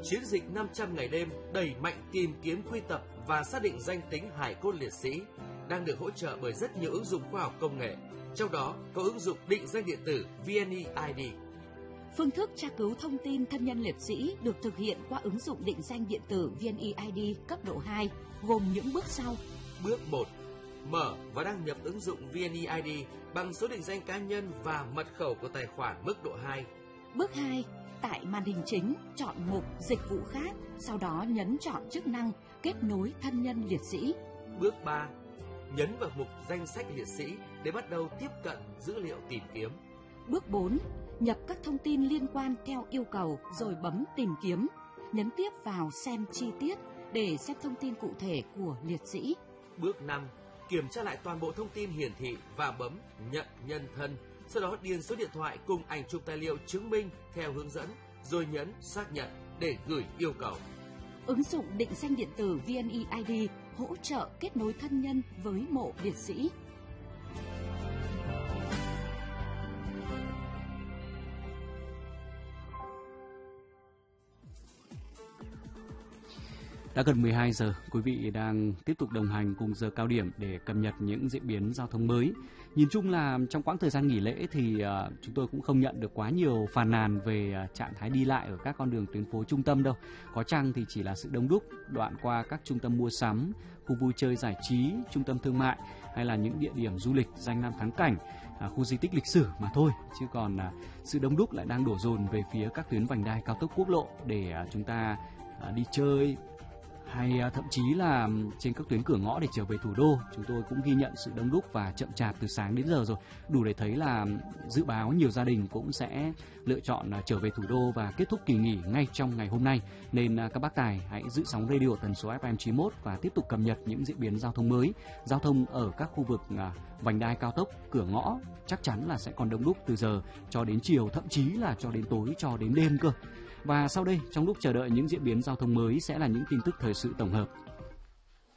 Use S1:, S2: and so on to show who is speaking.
S1: chiến dịch 500 ngày đêm đẩy mạnh tìm kiếm, quy tập và xác định danh tính hài cốt liệt sĩ đang được hỗ trợ bởi rất nhiều ứng dụng khoa học công nghệ, trong đó có ứng dụng định danh điện tử VNeID.
S2: Phương thức tra cứu thông tin thân nhân liệt sĩ được thực hiện qua ứng dụng định danh điện tử VNeID cấp độ 2, gồm những bước sau.
S1: Bước 1. Mở và đăng nhập ứng dụng VNeID bằng số định danh cá nhân và mật khẩu của tài khoản mức độ 2.
S2: Bước 2. Tại màn hình chính, chọn mục Dịch vụ khác, sau đó nhấn chọn chức năng Kết nối thân nhân liệt sĩ.
S1: Bước 3. Nhấn vào mục Danh sách liệt sĩ để bắt đầu tiếp cận dữ liệu tìm kiếm.
S2: Bước 4. Nhập các thông tin liên quan theo yêu cầu rồi bấm Tìm kiếm. Nhấn tiếp vào Xem chi tiết để xem thông tin cụ thể của liệt sĩ.
S1: Bước 5. Kiểm tra lại toàn bộ thông tin hiển thị và bấm Nhận nhân thân. Sau đó điền số điện thoại cùng ảnh chụp tài liệu chứng minh theo hướng dẫn, rồi nhấn Xác nhận để gửi yêu cầu.
S2: Ứng dụng định danh điện tử VNeID hỗ trợ kết nối thân nhân với mộ liệt sĩ.
S3: Đã gần 12 giờ, quý vị đang tiếp tục đồng hành cùng giờ cao điểm để cập nhật những diễn biến giao thông mới. Nhìn chung là trong quãng thời gian nghỉ lễ thì chúng tôi cũng không nhận được quá nhiều phàn nàn về trạng thái đi lại ở các con đường tuyến phố trung tâm đâu. Có chăng thì chỉ là sự đông đúc đoạn qua các trung tâm mua sắm, khu vui chơi giải trí, trung tâm thương mại hay là những địa điểm du lịch danh lam thắng cảnh, khu di tích lịch sử mà thôi. Chứ còn sự đông đúc lại đang đổ dồn về phía các tuyến vành đai cao tốc quốc lộ để chúng ta đi chơi, hay thậm chí là trên các tuyến cửa ngõ để trở về thủ đô. Chúng tôi cũng ghi nhận sự đông đúc và chậm chạp từ sáng đến giờ rồi, đủ để thấy là dự báo nhiều gia đình cũng sẽ lựa chọn trở về thủ đô và kết thúc kỳ nghỉ ngay trong ngày hôm nay. Nên các bác tài hãy giữ sóng radio tần số FM 91 và tiếp tục cập nhật những diễn biến giao thông mới. Giao thông ở các khu vực vành đai cao tốc, cửa ngõ chắc chắn là sẽ còn đông đúc từ giờ cho đến chiều, thậm chí là cho đến tối, cho đến đêm cơ. Và sau đây, trong lúc chờ đợi những diễn biến giao thông mới sẽ là những tin tức thời sự tổng hợp.